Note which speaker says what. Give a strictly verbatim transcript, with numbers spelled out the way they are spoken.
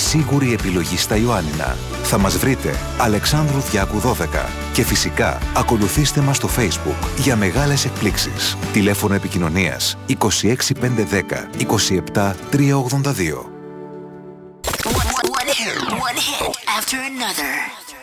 Speaker 1: σίγουρη επιλογή στα Ιωάννινα. Θα μας βρείτε Αλεξάνδρου Διάκου δώδεκα και φυσικά ακολουθήστε μας στο Facebook για μεγάλες εκπλήξεις. Τηλέφωνο επικοινωνίας είκοσι έξι πεντακόσια δέκα είκοσι επτά τριακόσια ογδόντα δύο.
Speaker 2: One hit, one hit after another.